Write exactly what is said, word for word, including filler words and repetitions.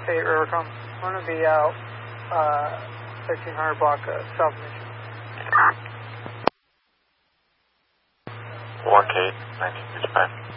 Hey, Rivercom. I'm going to be out uh, thirteen hundred block uh, South Mission. one K, nineteen fifty-five.